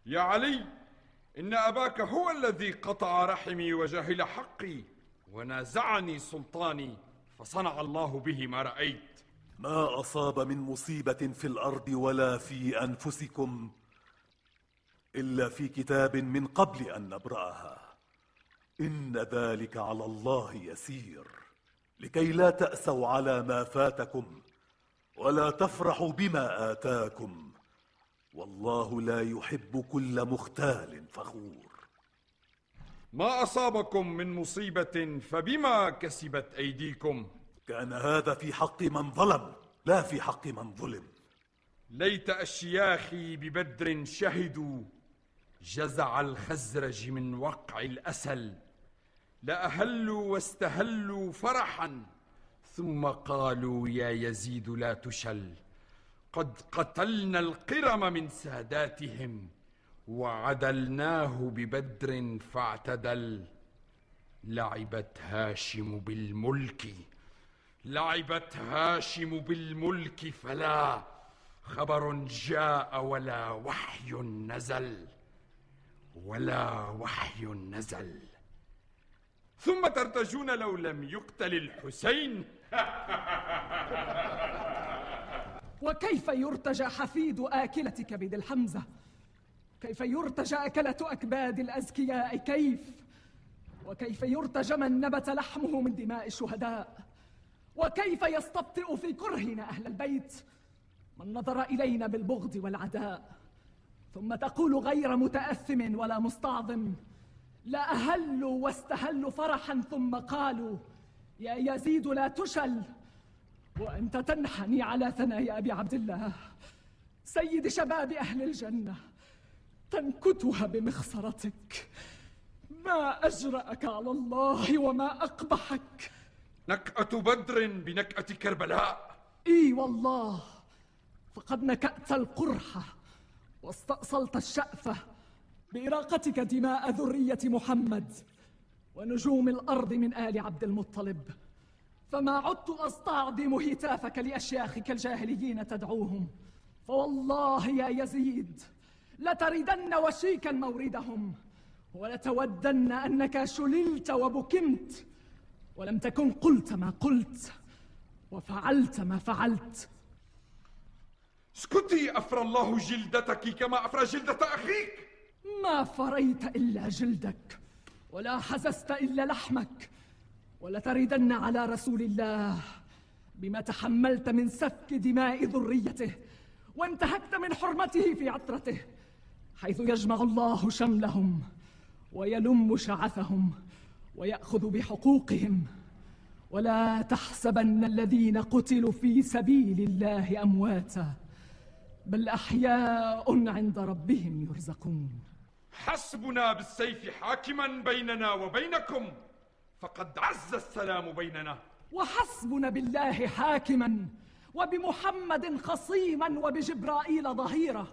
يا علي، إن أباك هو الذي قطع رحمي وجهل حقي ونازعني سلطاني، فصنع الله به ما رأيت. ما أصاب من مصيبة في الأرض ولا في أنفسكم إلا في كتاب من قبل أن نبرأها، إن ذلك على الله يسير، لكي لا تأسوا على ما فاتكم ولا تفرحوا بما آتاكم، والله لا يحب كل مختال فخور. ما أصابكم من مصيبة فبما كسبت أيديكم. كان هذا في حق من ظلم لا في حق من ظلم. ليت أشياخي ببدر شهدوا جزع الخزرج من وقع الأسل، لأهلوا واستهلوا فرحا ثم قالوا يا يزيد لا تشل. قد قتلنا القرم من ساداتهم وعدلناه ببدر فاعتدل. لعبت هاشم بالملك، لعبت هاشم بالملك، فلا خبر جاء ولا وحي نزل، ولا وحي نزل. ثم ترتجون لو لم يقتل الحسين. وكيف يرتجى حفيد آكلة كبد الحمزة؟ كيف يرتجى أكلة أكباد الأزكياء؟ كيف؟ وكيف يرتجى من نبت لحمه من دماء الشهداء؟ وكيف يستبطئ في كرهنا أهل البيت من نظر إلينا بالبغض والعداء؟ ثم تقول غير متأثم ولا مستعظم، لا أهلوا واستهلوا فرحا ثم قالوا يا يزيد لا تشل، وأنت تنحني على ثنايا أبي عبد الله سيد شباب أهل الجنة، تنكتها بمخصرتك. ما أجرأك على الله وما أقبحك. نكأة بدر بنكأة كربلاء. إي والله، فقد نكأت القرحة واستأصلت الشأفة بإراقتك دماء ذرية محمد ونجوم الأرض من آل عبد المطلب، فما عدت أستعظم هتافك لأشياخك الجاهليين تدعوهم، فوالله يا يزيد لتردن وشيكا موردهم، ولتودن أنك شللت وبكمت ولم تكن قلت ما قلت وفعلت ما فعلت. اسكتي، أفرى الله جلدتك كما أفرى جلدة أخيك. ما فريت إلا جلدك ولا حززت إلا لحمك، ولتردن على رسول الله بما تحملت من سفك دماء ذريته وانتهكت من حرمته في عطرته، حيث يجمع الله شملهم ويلم شعثهم ويأخذ بحقوقهم. ولا تحسبن الذين قتلوا في سبيل الله أمواتا، بل أحياء عند ربهم يرزقون. حسبنا بالسيف حاكما بيننا وبينكم، فقد عز السلام بيننا. وحسبنا بالله حاكما وبمحمد خصيما وبجبرائيل ظهيرا،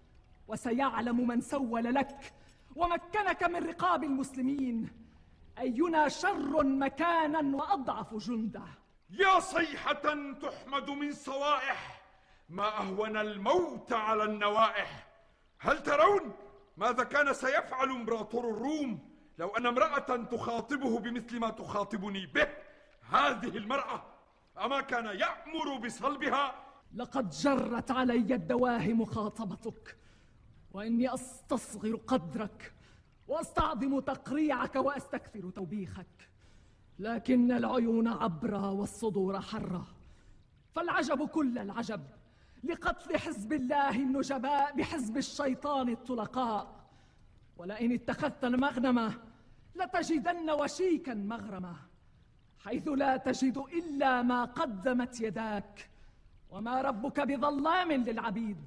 وسيعلم من سول لك ومكنك من رقاب المسلمين أينا شر مكانا وأضعف جندا. يا صيحة تحمد من صوائح، ما أهون الموت على النوائح. هل ترون ماذا كان سيفعل إمبراطور الروم لو أن امرأة تخاطبه بمثل ما تخاطبني به؟ هذه المرأة أما كان يأمر بصلبها؟ لقد جرت علي الدواهي مخاطبتك، وإني أستصغر قدرك وأستعظم تقريعك وأستكثر توبيخك، لكن العيون عبرة والصدور حرة. فالعجب كل العجب لقتل حزب الله النجباء بحزب الشيطان الطلقاء. ولئن اتخذت المغنمة لتجدن وشيكا مغرمة، حيث لا تجد إلا ما قدمت يداك، وما ربك بظلام للعبيد.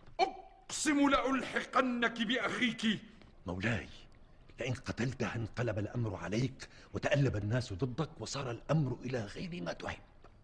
أقسم لألحقنك بأخيك. مولاي، لئن قتلته انقلب الأمر عليك وتألب الناس ضدك وصار الأمر إلى غير ما تحب.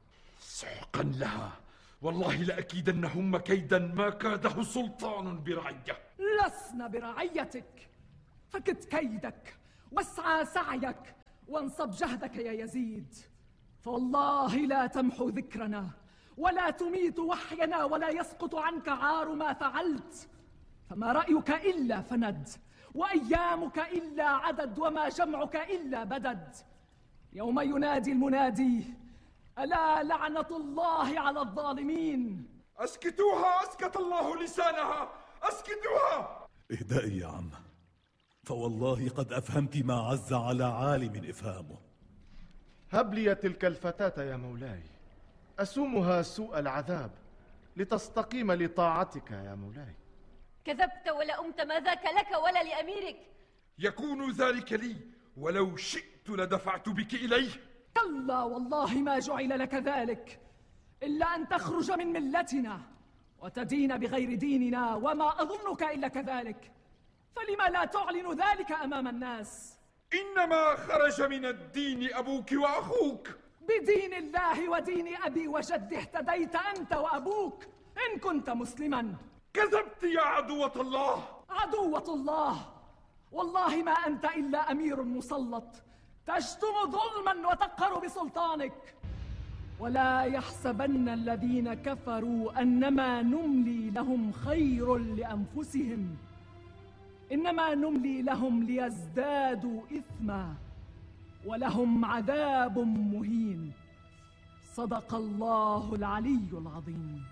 سحقا لها، والله لأكيدنهم كيدا ما كاده سلطان برعية. لسنا برعيتك، فكد كيدك واسعى سعيك وانصب جهدك يا يزيد، فوالله لا تمحو ذكرنا ولا تميت وحينا ولا يسقط عنك عار ما فعلت، فما رأيك إلا فند، وأيامك إلا عدد، وما جمعك إلا بدد. يوم ينادي المنادي: ألا لعنة الله على الظالمين. أسكتوها، أسكت الله لسانها، أسكتوها. اهدئي يا عم، فوالله قد أفهمت ما عز على عالم إفهامه. هب لي تلك الفتاة يا مولاي، أسومها سوء العذاب لتستقيم لطاعتك يا مولاي. كذبت ولا أمت، ما ذاك لك ولا لأميرك. يكون ذلك لي، ولو شئت لدفعت بك إليه. كلا والله ما جعل لك ذلك، إلا أن تخرج من ملتنا وتدين بغير ديننا، وما أظنك إلا كذلك. فلما لا تعلن ذلك أمام الناس؟ إنما خرج من الدين أبوك وأخوك. بدين الله ودين أبي وجدي اهتديت أنت وأبوك إن كنت مسلما. كذبت يا عدوة الله. عدوة الله؟ والله ما أنت إلا أمير مسلط تشتم ظلما وتقهر بسلطانك. ولا يحسبن الذين كفروا أنما نملي لهم خير لأنفسهم، إنما نملي لهم ليزدادوا إثما ولهم عذاب مهين. صدق الله العلي العظيم.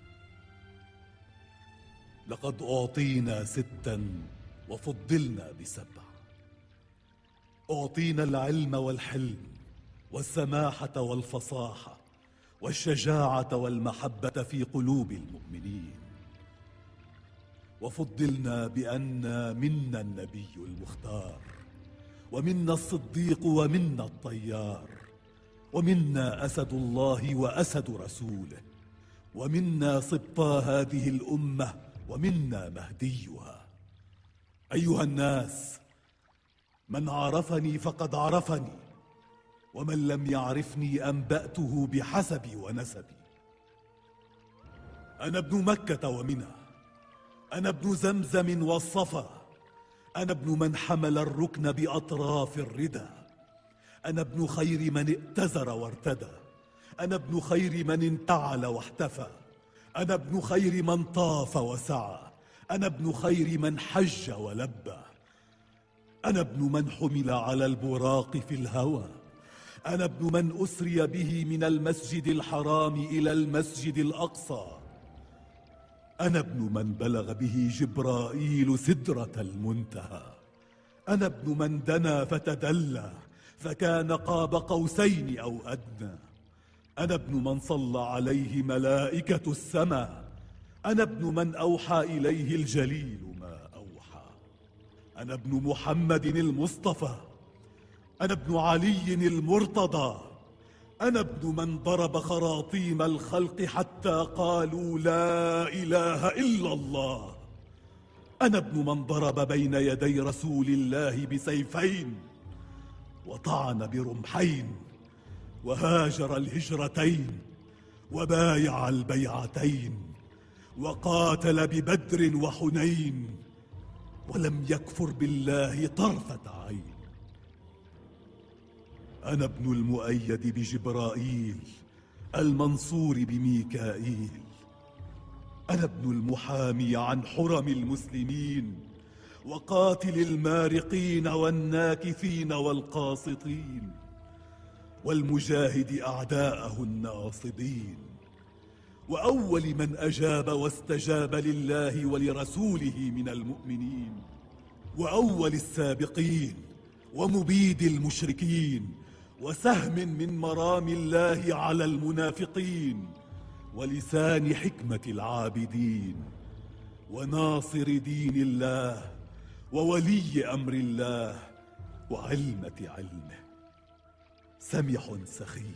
لقد أعطينا 6 وفضلنا ب7. أعطينا العلم والحلم والسماحة والفصاحة والشجاعة والمحبة في قلوب المؤمنين، وفضلنا بأن منا النبي المختار، ومنا الصديق، ومنا الطيار، ومنا أسد الله وأسد رسوله، ومنا سبطا هذه الأمة، ومنا مهديها. أيها الناس، من عرفني فقد عرفني، ومن لم يعرفني أنبأته بحسبي ونسبي. أنا ابن مكة ومنى، أنا ابن زمزم والصفا، أنا ابن من حمل الركن بأطراف الردى، أنا ابن خير من ائتزر وارتدى، أنا ابن خير من انتعل واحتفى، أنا ابن خير من طاف وسعى، أنا ابن خير من حج ولبى، أنا ابن من حمل على البراق في الهوى، أنا ابن من أسري به من المسجد الحرام إلى المسجد الأقصى، أنا ابن من بلغ به جبرائيل سدرة المنتهى، أنا ابن من دنا فتدلى فكان قاب قوسين أو أدنى، أنا ابن من صلى عليه ملائكة السماء، أنا ابن من أوحى إليه الجليل ما أوحى، أنا ابن محمد المصطفى، أنا ابن علي المرتضى، أنا ابن من ضرب خراطيم الخلق حتى قالوا لا إله إلا الله، أنا ابن من ضرب بين يدي رسول الله بسيفين وطعن برمحين وهاجر الهجرتين وبايع البيعتين وقاتل ببدر وحنين ولم يكفر بالله طرفة عين. أنا ابن المؤيد بجبرائيل المنصور بميكائيل، أنا ابن المحامي عن حرم المسلمين وقاتل المارقين والناكثين والقاسطين والمجاهد أعداءه الناصبين، وأول من أجاب واستجاب لله ولرسوله من المؤمنين، وأول السابقين ومبيد المشركين وسهم من مرام الله على المنافقين ولسان حكمة العابدين وناصر دين الله وولي أمر الله وعلمة علمه، سمح سخي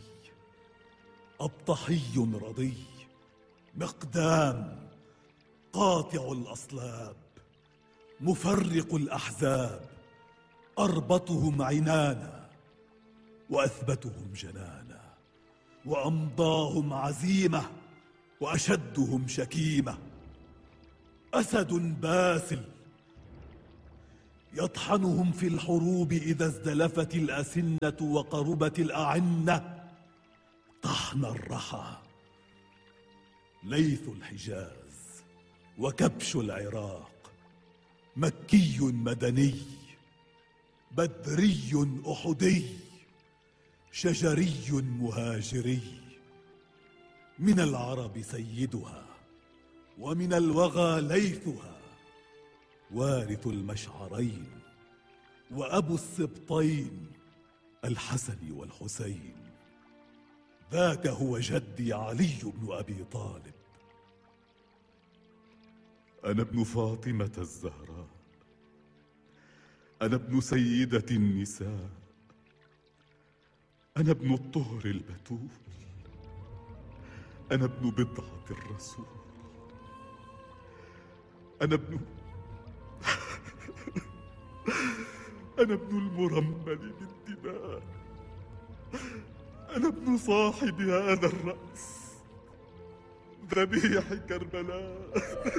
أبطحي رضي مقدام قاطع الأصلاب مفرق الأحزاب، أربطهم عنانا وأثبتهم جنانا وأمضاهم عزيمة وأشدهم شكيمة، أسد باسل يطحنهم في الحروب إذا ازدلفت الأسنة وقربت الأعنة، طحن الرحى ليث الحجاز وكبش العراق مكي مدني، بدري أحدي، شجري مهاجري، من العرب سيدها ومن الوغى ليثها، وارث المشعرين وأبو السبطين الحسن والحسين. ذاك هو جدي علي بن أبي طالب. أنا ابن فاطمة الزهراء، أنا ابن سيدة النساء، أنا ابن الطهر البتول، أنا ابن بضعة الرسول، أنا ابن أنا ابن المرمل بالدماء، أنا ابن صاحب هذا الرأس، ذبيح كربلاء.